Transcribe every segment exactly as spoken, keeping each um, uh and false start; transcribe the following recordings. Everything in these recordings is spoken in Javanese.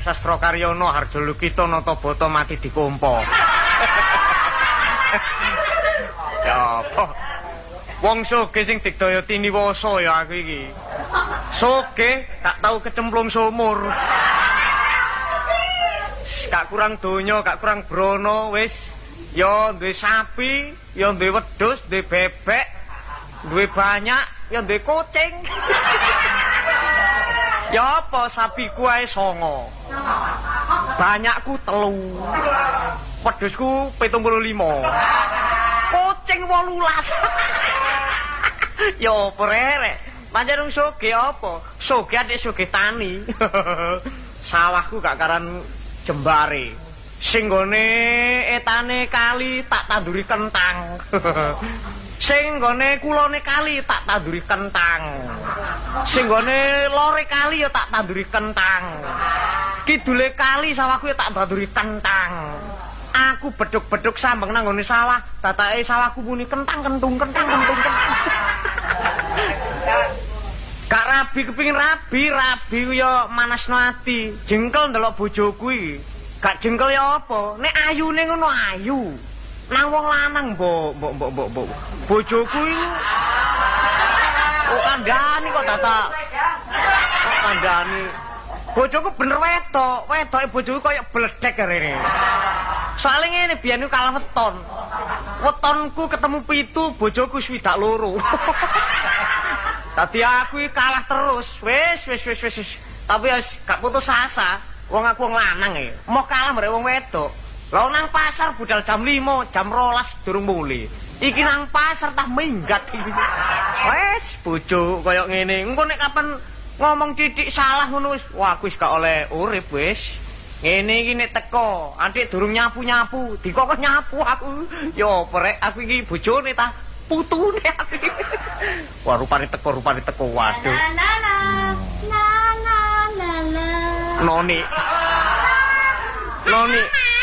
Sastra Karyono Harjo Lukito Nata Bata mati dikompo. Ya apa? Wong soge sing digdaya tiniwasa ya aku iki. Soge gak tau kecemplung sumur. Gak kurang donya, gak kurang brono wis. Ya duwe sapi, ya duwe wedhus, duwe bebek, duwe banyak, ya duwe kucing. Ya apa sapiku ae songo. Banyakku telu. Wedhusku pitung puluh lima. Kucing wolulas. Ya apa rek? Pancen soge apa? Soge adik soge tani. Sawahku gak karan jembare. Sing gone etane kali tak tanduri kentang. Sing gone kulone kali tak tanduri kentang. Sing gone lore kali ya tak tanduri kentang. Kidule kali sawahku ya tak tanduri kentang. Aku beduk-beduk sambeng nang nggone sawah, datake sawahku muni kentang kentung kentang kentung kentang. Gak rabi kepingin rabi, rabi ya manasno ati. Jengkel ndelok bojoku iki. Gak jengkel ya apa? Nek ayune ngono ayu. Nang wong lanang mbok mbok mbok mbok mbok. Bojoku iki kok kandhani kok tata. Kok kandhani. Bojoku bener wedok, wedoke bojoku koyo bledek arene. Soale ngene biyen ku kalah weton. Wetonku ketemu pitu, bojoku swidak loro. Tadi aku kalah terus. Wis wis wis wis. Tapi wis gak putus asa. Wong aku wong lanang e. Mau kalah mbek wong wedok. Lah nang pasar budal jam lima, jam rolas durung muli. Iki nang pasar tah minggat iki. Wis bojo koyo ngene. Engko nek kapan ngomong titik salah ngono wis wah aku wis gak oleh urip wis. Ngene iki nek teko, antik durung nyapu-nyapu, dikok nyapu aku. Yo prek aku iki bojone tah putune aku. Wah rupane teko rupane teko waduh. La la la la la la. Noni. Noni.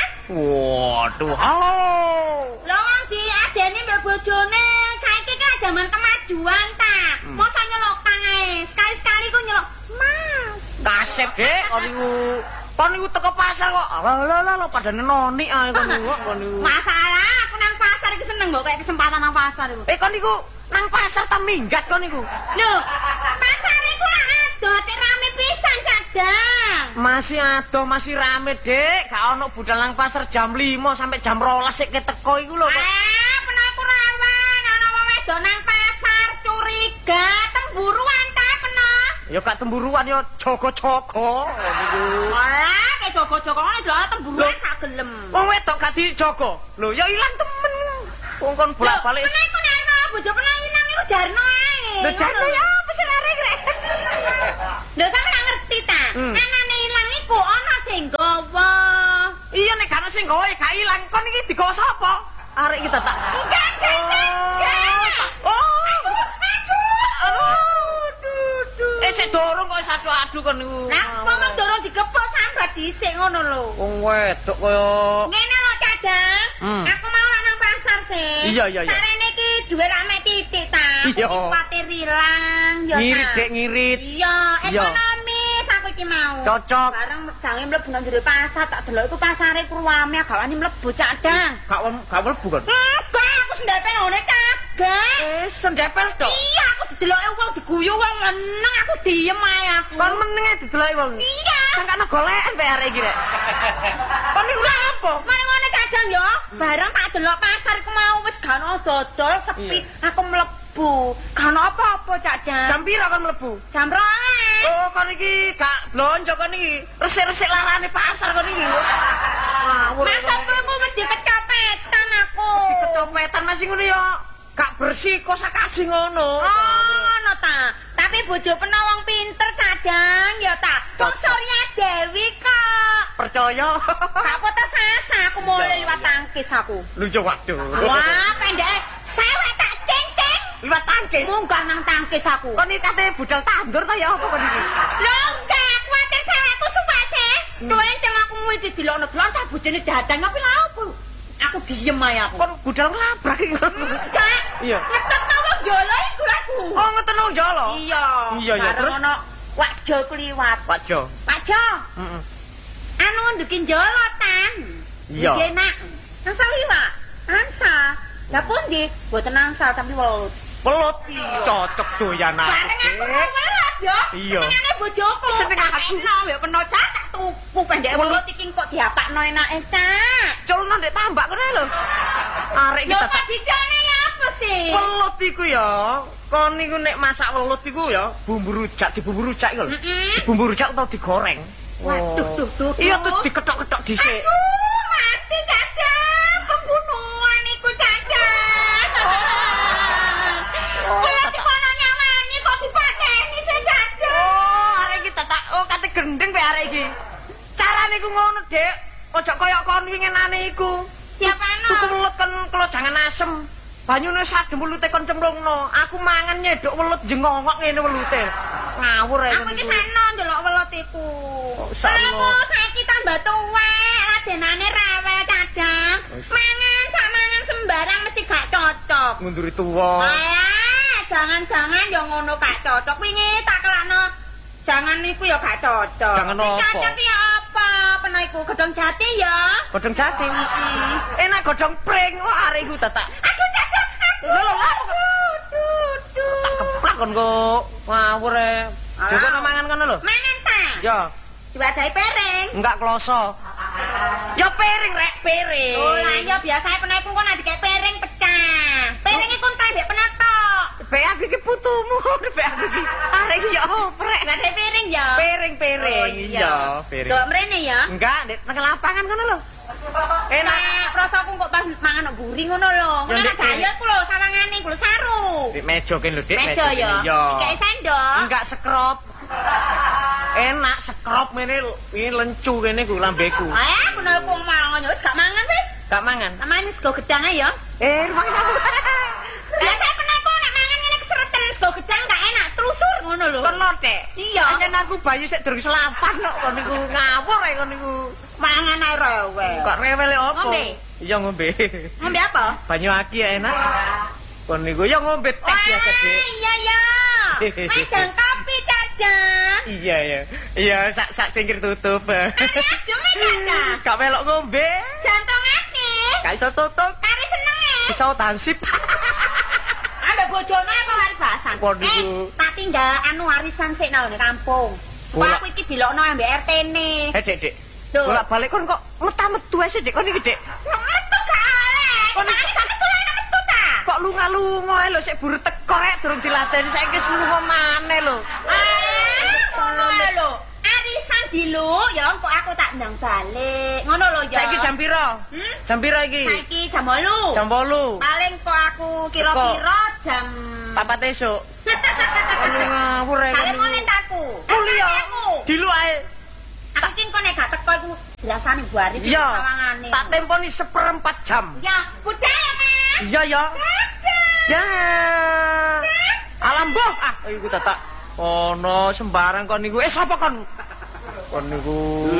Waduh, halo. Lho wong diajeni mbek bojone, saiki kan jaman kemajuan ta. Mosok nyelok tangae, sekali-sekali ku nyelok. Mas. Kasep, Dek, kon niku. Kon niku teko pasar kok. Lah lah lah padane noni ae kon niku, kon niku. Masalah aku nang pasar iki seneng mbok kayak kesempatan nang pasar iku. Eh kon niku nang pasar ta minggat kon niku. Lho, pasar iku lah ado, tek rame pisan cadang. Masih ado, masih rame, Dek. Gak ono budal nang pasar jam lima sampai jam rolas sik keteko iku lho. Ah, peno iku rawan, ana wong wedok nang pasar curiga, temburuan ta peno. Ya gak temburuan ya jaga-jaga niku. Alah, kayak jaga-jaga ngene lho temburuan gak gelem. Wong wedok gak dijaga. Lho ya ilang temen. Wong kon bolak-balik. Peno iku nek ana bojo kena inang iku jarno ae. Lho jarno ya apa sih arek rek. Lho sampe gak ngerti ta? Anane ilang iku ana sing gawa. Iya nek gak sing gawa ya gak ilang. Kon iki digawa sapa? Arek kita tak. Enggak, enggak. Oh. Aduh. Eh sik dorong kok adu-adu kon niku. Nah, momong dorong digepok sambat dhisik ngono lho. Wong wedok kaya ngene lho cadang. Aku mau nang pasar sih. Iya iya iya. Sarene iki duwe rame titik ta. Iya. Kuwatir ilang ya ta. Ngirit dek ngirit. Iya, ekonomis aku iki mau. Cocok. Bareng jange mlebu nang jero pasar tak delok iku pasare Purwame gak wani mlebu cadang. Gak gak mlebu kan. Enggak, aku sendepel ngene kabeh. Eh, sendepel tok. Iya, aku dideloki wong diguyu wong meneng aku diem ae aku. Kon meneng ae dideloki wong. Iya. Sangkane goleken bae arek iki rek. Kon niku lha apa? Mari ngene kadang ya, bareng tak delok pasar iku mau wis gak ono dodol sepi. Aku mlebu. Gak ono apa-apa cadang. Jam pira kon mlebu? Jam rolas. Oh, kon iki gak blonjo kon iki. Resik-resik larane pasar kon iki. Ngawur. Maksudku iku mesti kecopetan aku. Kecopetan masih ngono ya. Gak bersih kok sakasi ngono. Oh, ngono ta. Tapi bojo peno wong pinter cadang ya ta. Wong Surya Dewi kok. Percaya. Gak putus asa aku mulai liwat tangkis aku. Lucu waduh. Wah, pendeke sewek tak ceng-ceng. Liwat tangkis. Munggah nang tangkis aku. Kon iki kate budal tandur ta ya apa kon iki? Lho, enggak, kuwatir sewekku suwek sih. Doen ceng aku muwi didelokno delok tak bojone datang tapi lha opo? Aku diem ae aku. Kon budal nglabrak iki. Enggak. Iya. Ngetokno wong jolo iku aku. Oh, ngeten wong jolo. Iya. Iya iya terus ono Wakjo kliwat. Wakjo. Wakjo. Heeh. anu ndukin jolotan. Iya. Nggih nak. Angsal liwak. Angsal. Lah pundi? Mboten angsal tapi welut. Welut cocok doyan aku. Welut yo. Iya. Senengane bojoku. Seneng aku. Enak ya peno tak tuku pendek welut iki kok diapakno enake Cak. Culno ndek tambak kene lho. Arek Lho kita kok dicane ya apa sih? welut iku ya. Kon niku nek masak welut iku ya bumbu rujak, dibumbu rujak iku lho. Dibumbu rujak utawa digoreng. Waduh, tuh, tuh, Iya tuh. terus diketok-ketok dhisik. Aduh, mati Caca. Pembunuhan iku Caca. Welut iki kono nyamani kok dipateni sih Caca. Oh, arek iki tak oh kate gendeng kowe arek iki. Carane iku ngono, Dek. Ojo kaya kon winginane iku. Siapano? Tuku welut kan kalau jangan asem. Banyune sadem welute kon cemplungno. Aku mangan nyedok welut jengongok ngene welute. Ngawur ae. Aku iki seno ndelok welut iku. sakno. Aku saiki tambah tuwek, radenane rewel cadang. Mangan sak mangan sembarang mesti gak cocok. Ngunduri tuwa. Alah, jangan-jangan ya ngono gak cocok. Wingi tak kelakno. Jangan niku ya gak cocok. Jangan Sing apa? cocok ya apa? Pena iku gedhong jati ya. Godhong jati. Enak godhong pring. Wah, arek iku tatak. Aduh cocok. Lho lho lho. Aduh, aduh. Tak keplak kon kok. Ngawur ae. Dhewe Alah. mangan kono lho. Mangan ta? Ya, Diwadahi piring. enggak kloso. Ya piring rek, piring. Oh lah iya biasane pena iku kon adike piring pecah. Piring iku entek mbek penatok. Bek aku iki putumu, bek aku iki. Arek iki ya oprek. Diwadahi piring ya. Piring-piring. Oh, Iya, piring. Dok mrene ya. Enggak, di tengah lapangan kono lho. Enak. Nah, rasaku kok pas mangan nang buri ngono lho. Ya, Ngono Ndek, gaya ku lho sawangane ku lho saru. Di meja kene lho, Dik. Meja ya. Iya. Dikek sendok. Enggak sekrop. Enak sekrop ngene iki lencu kene ku lambeku. Eh, bener ku mangan ya wis gak mangan wis. Gak mangan. Tamane sego gedang ae ya. Eh, rumah sabu. Biasane pernah kok nek mangan ngene keseretan sego gedang gak enak, terusur ngono lho. Kono, Dek. Iya. Anjen aku bayi sik durung selapan kok kon niku ngawur ae kon niku. Mangan ae rewel. Kok rewele opo? Ngombe? Iya ngombe. Ngombe apa? Banyu aki ya enak. Kon niku ya ngombe teh biasa, Dik. Iya ya. Wedang kopi cadang. Iya ya. Iya sak sak cengkir tutup. Adem cadang. Gak melok ngombe. Jantung ati. Gak iso tutup. Kari senenge. Iso tansip. Ambek bojone apa warisan? Waduh. Eh, tak tinggal anu warisan sik nang kampung. Kok Bola- aku iki dilokno ambek R T-ne. Eh, Dek, Dek. Duh. Bolak-balik kon kok metu-metu ae sih, Dek. Kon iki, Dek. Metu gak oleh. Kon Kok gak metu lek metu ta? Kok lunga-lunga ae lho sik buru teko rek durung dilateni saiki wis lunga maneh lho. Ah, ngono ae lho. Arisan diluk ya kok aku tak ndang balik. Ngono lho ya. Saiki jam piro? Hmm? Jam piro iki? Saiki jam wolu. Jam wolu. Paling kok aku kira-kira jam Papat esuk. Kon ngawur ae. Kalian mau lentaku. Kuliah. Aku. Dilu ae. Aku kin kok nek gak teko iku jelasane Bu Arif Iya. sawangane. Tak temponi seperempat jam. Ya, budaya, Mas. Iya ya. Dadah. Dah. Alam boh. Ah, iku tatak. Ono sembarang kon niku. Eh sapa kon? Kon niku.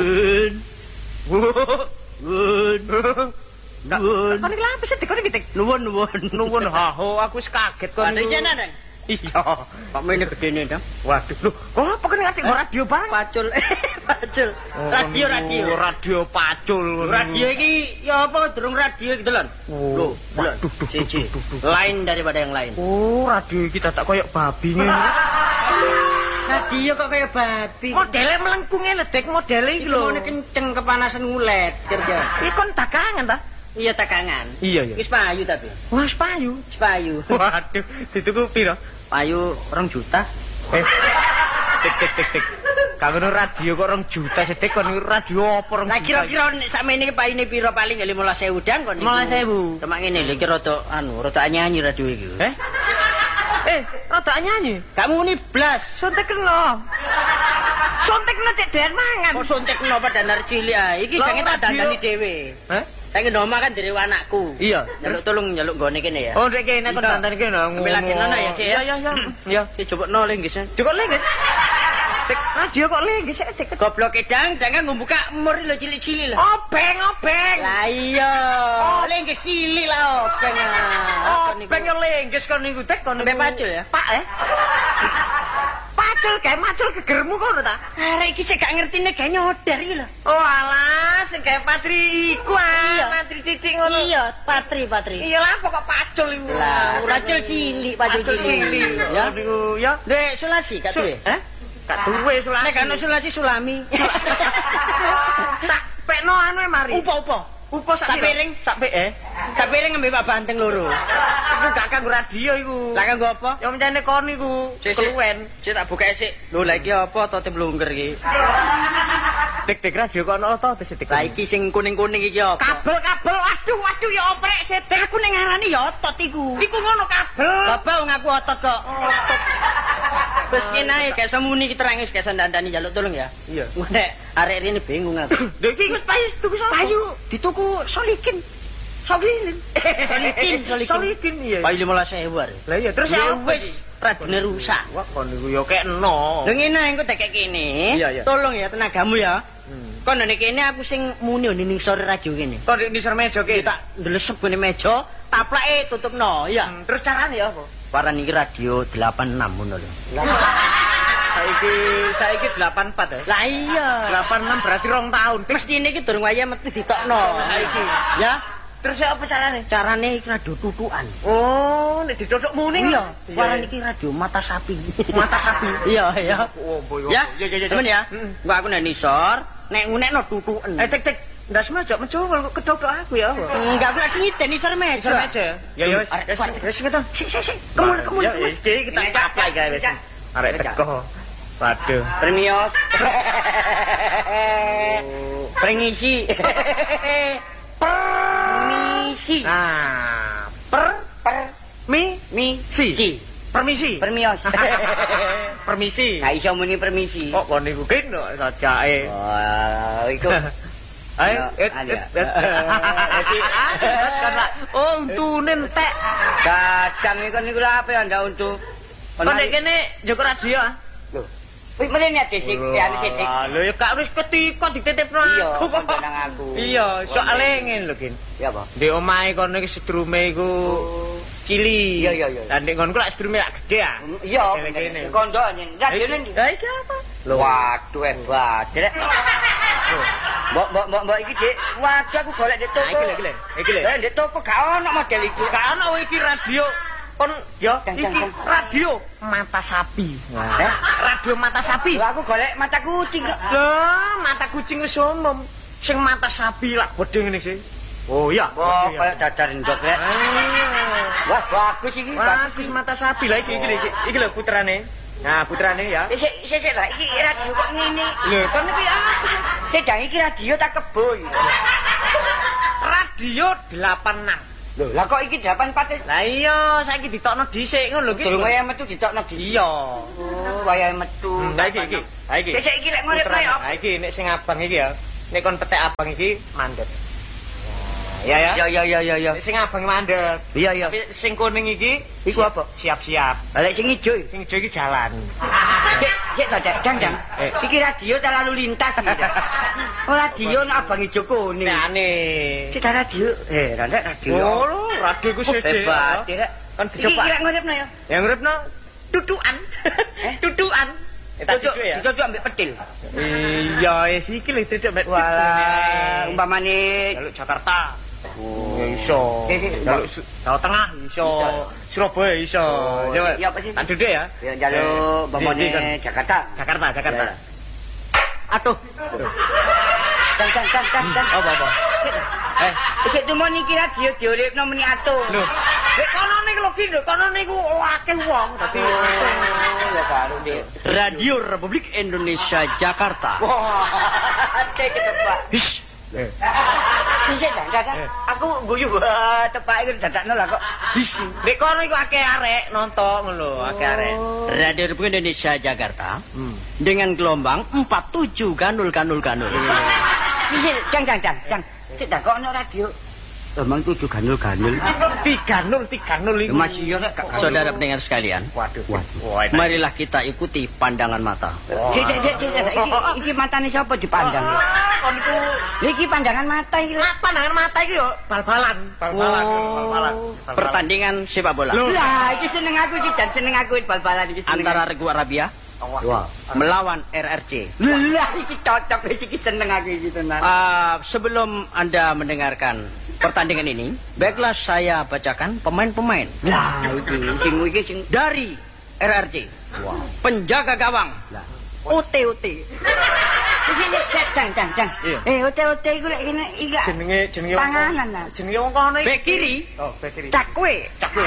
Wun. Wun. Nuwun. Kon iki lha apa sih kon iki? Nuwun nuwun. Nuwun ha ho aku wis kaget kon. Ada niku. jana, Dang? Iya. Pak Mene gedene, Dang. Waduh, lho, kok apa kene ngacik Eh, radio bareng? Pacul. Pacul. Oh, Radio, kon niku radio. Radio pacul. kon niku. Radio iki ya apa durung radio iki delon. Oh, Loh, delon. waduh, duh, duh, Siji. duh, duh, duh. Lain daripada yang lain. Oh, radio iki tak koyo babi ngene. Radio kok kayak babi. Modele melengkung ngene, Dek, modele iki lho. Ngene kenceng kepanasan ngulet kerja. Iki kon dagangan ta? Iya tekangan. Iya, iya. Wis payu tapi. Wah, payu. Wis payu. Waduh, dituku piro? Payu rong juta. Eh. Tik tik tik tik. Kangono radio kok rong juta sih, Dek, kon radio apa rong Lah juta? kira-kira nek sakmene iki payune piro paling ya lima belas ribu dang kon niku. lima belas ribu. Temak ngene lho iki rada anu, rada nyanyi radio iki. Eh? Eh, rada nyanyi. Gak muni blas. Sontek kena. Sontek kena cek den mangan. Kok suntik napa dandar cilik ah. Iki Lah, jange tak radio. dandani dhewe. Heh? Saiki ndoma kan dari anakku. Iya. Njaluk tolong njaluk gone kene ya. Oh, Dek, kene kon Iya. dandan kene ngono. Belatin ana ya, Dek, ya? Iya, iya, iya. Iya. Ki jebokno le nggih. Cukup le, guys. Dek, radio kok le, guys, Dek. Goblok edang, jangan ngumbuka umur lho cilik-cilik lho. Obeng, obeng. Lah iya. Oh. Le nggih cilik lah obeng ah. Obeng yo le, guys kon niku, Dek, kon Sampe pacul ya? Pak, eh. macul gawe macul gegermu kono ta? Arek iki sik gak ngertine gawe nyodar iki lho. Oh alah, sing gawe patri iku ah, patri titik ngono. Iya, patri patri. Iya lah pokok pacul iku. Lah, pacul cilik, pacul cilik. Ya niku ya. Dek sulasi gak duwe? Hah? Gak duwe sulasi. Nek gak ono sulasi sulami. Tak pekno anu e mari. Upo-upo. Upo sak piring, sak pe eh. Sak piring ngambil Pak Banteng loro. Iku gak kanggo radio iku. Lah kanggo apa? Ya mencane kon iku. Keluwen. Sik tak buka sik. Lho lah iki apa to tim lungger iki? Dik-dik radio kono to dik dik. Lah iki sing kuning-kuning iki apa? Kabel-kabel. Waduh, waduh ya oprek sedik. Aku ning ngarani ya otot iku. Iku ngono kabel. Bapak wong aku otot kok. Wis ngene ae gak semuni iki terang wis gak dandani njaluk tolong ya. Iya. Nek arek rene bingung aku. Lho iki wis payu tuku sapa? Payu dituku solikin. Solikin. Solikin, solikin. Solikin iya. Payu lima belas ribu are. Lah iya terus ya wis radine rusak. Wah kon niku ya kekno. Lho ngene engko dekek kene. Iya, iya. Tolong ya tenagamu ya. Hmm. Kon nek kene aku sing muni ning sore radio kene. Kon di nisor meja kene. Tak ndelesep kene meja, taplake tutupno, ya. Hmm, terus carane ya apa? Waran iki radio delapan enam ngono lho. Saiki saiki delapan empat ya. Lah iya. delapan enam berarti rong tahun. Mestine iki durung waya metu ditokno Saiki. Ya. Terus ya apa carane? Carane iki radio tutukan. Oh, nek didodok muning Iya. Waran iki radio mata sapi. mata sapi. Iya, iya. Oh, boyo. Ya. Ya ya ya. Temen ya. Heeh. Mbak aku nek nisor, nek ngunekno tutuken. Eh tek tek. Ndas meja mencungul kok kedodok aku ya. Enggak aku sing ngiden nisor meja. Nisor meja. Ya ya wis. Wis ngeton. Sik sik sik. Kemul kemul. Ya iki kita taplak gawe wis. Arek teko. Waduh. Premios. Pringisi. Permisi. Nah, per Per mi mi si. si. Permisi. Permios. Permisi. Gak iso muni permisi. Kok kon niku kene sajake. Wah, iku Ayo, et et et. Oh, untune entek. kadang iku niku lha apa ndak untu. Kon nek kene njuk radio ah. Lho. Wis meneh nek disik anu sithik. Lho ya gak wis ketika dititipno Iya, aku kok. nang aku. Iya, soalé ngene lho, Gin. Ya apa? Di omahe kono iki sedrume iku cili. Iya, iya, iya. Lah nek nggonku lak sedrume lak gede ah. Iya, Kene-kene. kondo ning radione. Lah iki apa? Waduh hebat. Dek. Mbok mbok mbok mbok iki, Dik. Waduh aku golek di toko. Iki lho, iki lho. Iki lho. Eh, di toko gak ono model iku. Gak ono iki radio. Kon yo Jang, iki jang, jang. radio mata sapi. Eh? Radio mata sapi. Lha aku golek mata kucing kok. Lah, mata kucing wis umum. Sing mata sapi lak bodhe ngene sih. Oh iya. Oh, kayak dadar ndok rek. Wah, bagus iki. Bagus mata sapi lah iki iki iki, iki lho putrane. Nah, putrane ya. Eh, sik sik sik lah iki radio kok ngene. Lho, kon iki apa sih? Sedang iki radio tak kebo iki. Radio delapan enam. Lho, lah kok iki delapan empat. Lah iya, saiki ditokno dhisik ngono lho iki. Durung waya metu ditokno di. Iya. Oh, waya metu. Hmm, Lah iki iki. Lah iki. Sik iki lek ngurip Putrane. ya. Lah iki nek sing abang iki ya. Nek kon petek abang iki mandek. Ya ya. Ya ya ya ya ya. Nek sing abang mandek. Iya ya. Tapi sing kuning iki Iku apa? Siap-siap. Lek sing ijo. Sing ijo iki jalan. Cek, cek dadak jang-jang. Eh. Iki radio tak lalu lintas iki. Oh, radio nek abang ijo kuning. Nek aneh. Cek radio. Eh, rada radio. Oh, lho, radio ku seje. Hebat, ya. Kan Iki dicoba. lek nguripno ya. Yang uripno tutukan. Eh? Tutukan. Eh, tak Duduk, duduk ya. duduk ambek petil. Iya, wis iki lho duduk mbek Walah, umpamane jaluk Jakarta. Oh, Ya iso. Eh, eh, Jaluk Su- Jawa Tengah iso. Surabaya iso. Oh, Coba. iya apa sih? Tak duduk ya. ya jaluk Eh, di- di- umpamane Jakarta. Jakarta, Jakarta. Ya. Aduh. Cang cang cang cang cang. Apa apa? Eh, isik tumo niki radio diuripno muni ato. Lho, nek kono niku lho ki, kono niku akeh wong dadi. Ya karo Dik. Radio Republik Indonesia Jakarta. Wah, cek tepak. Hish. Sisik dah, dah. Aku guyu wah tepak iku dadakno lah kok. Hish. Nek kono iku akeh arek nonton ngono lho, akeh arek. Radio Republik Indonesia Jakarta. Dengan gelombang empat tujuh ganul ganul ganul. Sisik, cang cang cang cang. Cek dah kok ono radio. Emang tujuh ganul-ganul. tiga nol tiga nol iku. Masih yo nek gak Saudara pendengar sekalian, Waduh. Wah, enak. marilah kita ikuti pandangan mata. Cek cek cek cek iki iki matane sapa dipandang? Ah, kon iku Iki pandangan mata iki. mat pandangan mata iki yo bal-balan, bal-balan, Oh. bal-balan. Pertandingan sepak bola Lah, iki seneng aku iki jan seneng aku bal-balan iki. seneng antara Regu Arabia Wah, melawan R R C. lah iki cocok wis iki seneng aku iki tenan. Uh, sebelum Anda mendengarkan pertandingan ini, baiklah saya bacakan pemain-pemain. Lah iki sing iki sing Dari R R C. wah. Penjaga gawang. Lah. O T O T. Sini jang jang jang. Iya. Eh ote-ote iku lek ngene iki gak Jenenge jenenge wong panganan lah. jenenge wong kono iki. Bek kiri, Oh, bek kiri. cakwe. Cakwe.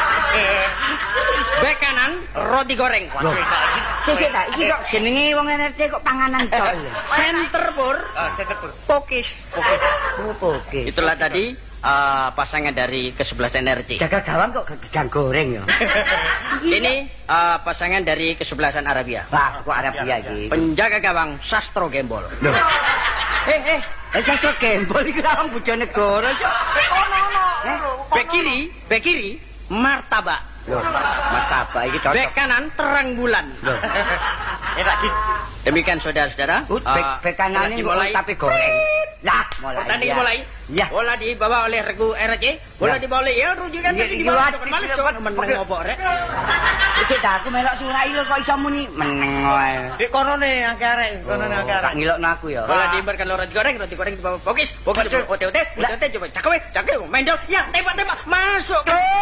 Bek kanan, roti goreng. Sik ta iki kok jenenge wong N R T kok panganan tok. Center pur, Ah, center pur. pokis. Opo oke. Itulah tadi uh, pasangan dari kesebelasan N R C. Jaga gawang kok gedang goreng ya. Ini uh, pasangan dari kesebelasan Arabia. Wah, kok Arabia iki. Penjaga gawang Sastro Gembol. Eh eh, eh sastro gembol iki lawang Bojonegoro. Kono ono. Bek kiri, bek kiri, martabak. Loh, martabak iki cocok. Bek kanan, terang bulan. Loh. Enak di Demikian saudara-saudara. Ut, bek uh, bek kanan ini dimulai. tapi goreng. Lah, mulai. Pertandingan ya. mulai. Ya. Bola dibawa oleh Regu R R C. Bola Ya. dibawa oleh ya Rudy kan Iya, tadi iya, di bawah. iya, Coba males iya, coba iya. meneng opo rek. Wis dak aku melok surai lho kok iso muni meneng wae. Di kono ne akeh arek, kono ne akeh Tak arek. ngilokno aku ya. Bola diimbarkan oleh roti goreng, roti goreng dibawa pokis, pokis dibawa O T O T, O T O T coba cakwe, cakwe, mendol, ya tembak-tembak masuk.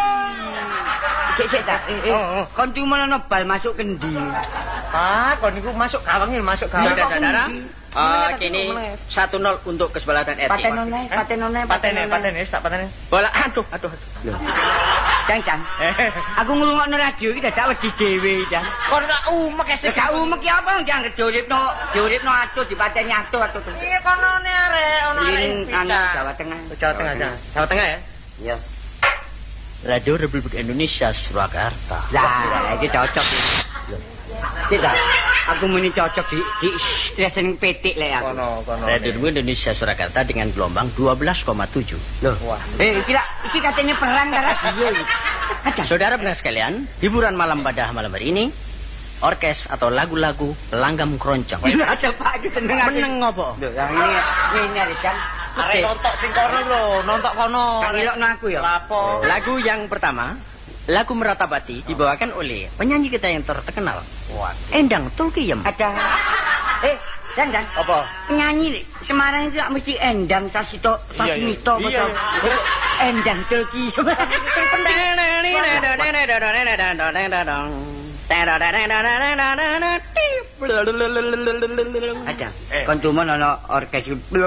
Sik sik tak. Oh, oh. Kon cuma ono bal masuk kendi. Ah, kon niku masuk gawang iki, masuk gawang. Saudara-saudara, Menit, uh, menit, kini menit. satu nol untuk kesebelasan R C. Patenone, patenone, Patene, patene, wis tak patene. Bola aduh, aduh. aduh. Cang cang. Aku ngrungokno radio iki dadak wedi dhewe dan. Kon gak umek es. Gak umek ki apa jang diuripno, diuripno atuh dipateni atuh atuh. Iki kono ne arek, ono arek. Lin Pika. anu Jawa Tengah. Jawa Tengah, Jawa Jawa Tengah ya. Iya. Radio Republik Indonesia Surakarta. Lah, iki cocok. Tidak, aku muni cocok di di stasiun petik lek aku. Kono, kono. Radio Republik Indonesia Surakarta dengan gelombang dua belas koma tujuh. Loh. Wah. Eh, iki lah, iki katanya perang karo radio. Aja. Saudara pendengar sekalian, hiburan malam pada malam hari ini orkes atau lagu-lagu langgam keroncong. Iya, ada Pak, aku seneng aku. Meneng ngopo? Loh, yang ini ini ada kan. Arek nontok sing kono lho, nontok kono. Kang ilokno aku ya. Lapo? Lagu yang pertama, lagu Meratabati dibawakan oleh penyanyi kita yang terkenal, Endang Tulkiyem. Ada. Eh, dan dan. Apa? Penyanyi Semarang itu mesti Endang Sasito Iya, iya. Sasmito Iya, betul. iya. Terus Endang Tulki. Sing penting. Ada. Eh. Kon cuma ono orkes.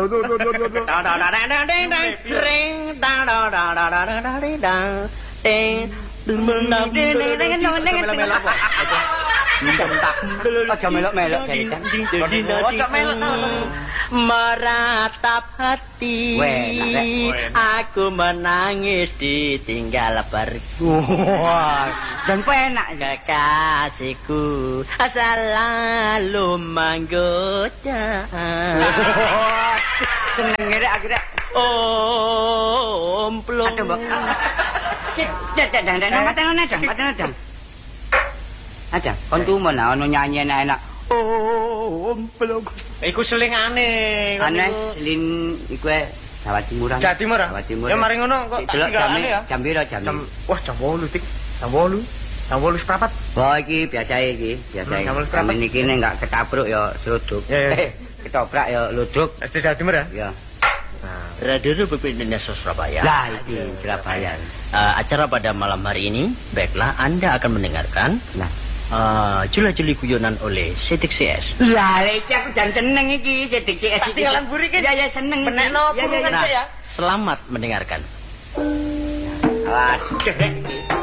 Aja melok-melok dari kan. Ojo melok. Meratap hati, Weh, enak, Rek. aku menangis ditinggal pergi. Wah, dan penak ya. Kekasihku selalu menggoda. Seneng ngene aku rek. Oh, omplong. Aduh, Mbak. Dak dak dak dak paten ana dang, paten ana dang. Ada, kon cuma nah ono nyanyi enak-enak. Oh, omplong. Iku selingane. Anes lin iku e Jawa Timuran. Jawa Timur. Jawa Timur. Ya mari ngono kok tak Delok tinggalane jam ya. jam piro jam? Jam wah jam delapan, Tik. Jam delapan. Jam delapan seprapat. Wah iki biasa iki, biasa Hmm, iki. jam Kami berapa? niki nek enggak ketabruk ya seruduk. Ya, ya. Eh, ketoprak ya ludruk. S D Jawa Timur ya? Ya. Radio Republik Indonesia Surabaya. Lah iki Surabaya. Eh, acara pada malam hari ini, baiklah Anda akan mendengarkan Nah. eh, Jula-juli guyonan oleh Sedik C S. Lah iki aku dan seneng iki sedik sik Tak tinggalan buri iki. Ya ya seneng. iki. Benekno Ya, ya, burungan ya. sik ya. Selamat mendengarkan. Waduh.